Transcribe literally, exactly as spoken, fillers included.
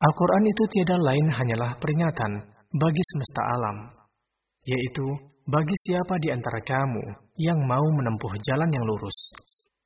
Al-Quran itu tiada lain hanyalah peringatan bagi semesta alam, yaitu bagi siapa di antara kamu yang mau menempuh jalan yang lurus.